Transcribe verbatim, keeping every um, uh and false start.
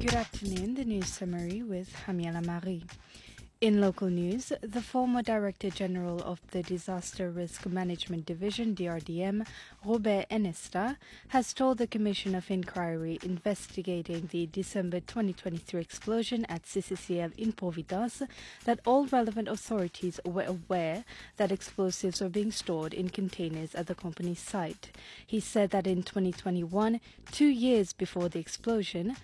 Good afternoon, the news summary with Hamiela Marie. In local news, the former Director General of the Disaster Risk Management Division, D R D M, Robert Enesta, has told the Commission of Inquiry investigating the December twenty twenty-three explosion at C C C L in Providence that all relevant authorities were aware that explosives were being stored in containers at the company's site. He said that in twenty twenty-one, two years before the explosion,